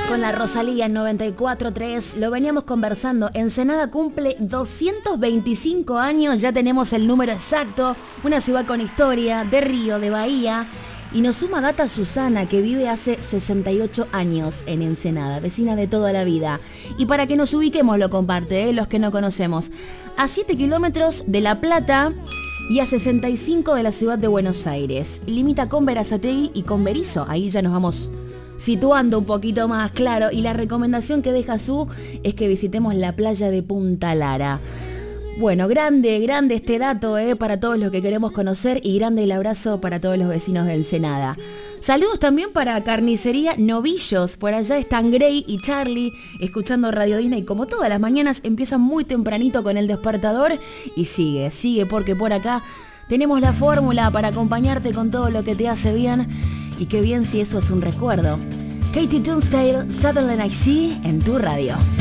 con la Rosalía en 94.3. Lo veníamos conversando. Ensenada cumple 225 años. Ya tenemos el número exacto. Una ciudad con historia, de río, de bahía. Y nos suma data Susana, que vive hace 68 años en Ensenada, vecina de toda la vida. Y para que nos ubiquemos lo comparte, los que no conocemos. A 7 kilómetros de La Plata y a 65 de la ciudad de Buenos Aires. Limita con Berazategui y con Berisso. Ahí ya nos vamos situando un poquito más, claro. Y la recomendación que deja Su es que visitemos la playa de Punta Lara. Bueno, grande este dato para todos los que queremos conocer, y grande el abrazo para todos los vecinos de Ensenada. Saludos también para Carnicería Novillos, por allá están Grey y Charlie escuchando Radio Disney. Como todas las mañanas empiezan muy tempranito con el despertador y sigue porque por acá tenemos la fórmula para acompañarte con todo lo que te hace bien, y qué bien si eso es un recuerdo. Katie Tunstall, Sutherland I See en tu radio.